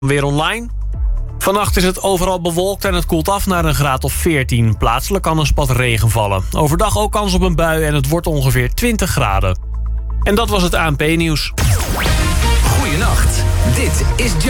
Weer online. Vannacht is het overal bewolkt en het koelt af naar een graad of 14. Plaatselijk kan een spat regen vallen. Overdag ook kans op een bui en het wordt ongeveer 20 graden. En dat was het ANP-nieuws. Goeienacht, dit is